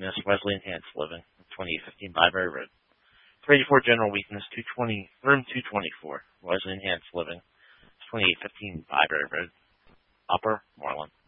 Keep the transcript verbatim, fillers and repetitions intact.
weakness, Wesley Enhanced Living, twenty-eight fifteen Byberry Road. three eighty-four general weakness, two twenty, room two twenty-four, Wesley Enhanced Living, twenty-eight fifteen Byberry Road, Upper Moreland.